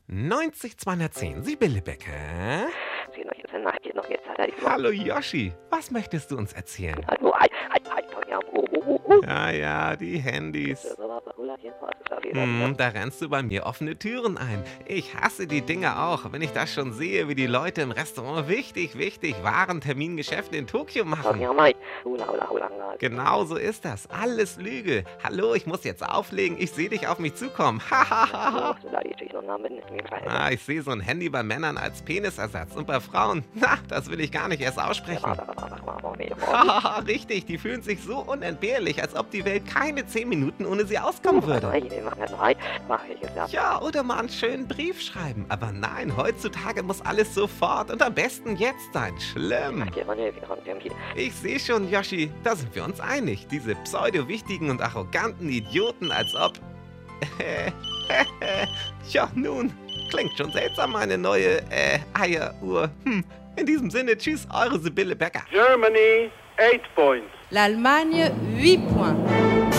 90 210, Sibylle Becker. Hallo Yoshi, was möchtest du uns erzählen? Ja, die Handys. Da rennst du bei mir offene Türen ein. Ich hasse die Dinge auch, wenn ich das schon sehe, wie die Leute im Restaurant wichtig, Warentermingeschäfte in Tokio machen. Genau so ist das. Alles Lüge. Hallo, ich muss jetzt auflegen. Ich sehe dich auf mich zukommen. Ich sehe so ein Handy bei Männern als Penisersatz und bei Frauen, das will ich gar nicht erst aussprechen. Richtig, die fühlen sich so unentbehrlich, als ob die Welt keine 10 Minuten ohne sie auskommen würde. Ja, oder mal einen schönen Brief schreiben. Aber nein, heutzutage muss alles sofort und am besten jetzt sein. Schlimm. Ich sehe schon, Yoshi, da sind wir uns einig. Diese pseudo-wichtigen und arroganten Idioten, als ob... Ja, nun, klingt schon seltsam, meine neue, Eieruhr. In diesem Sinne, tschüss, eure Sibylle Becker. Germany, 8 points. L'Allemagne, 8 points.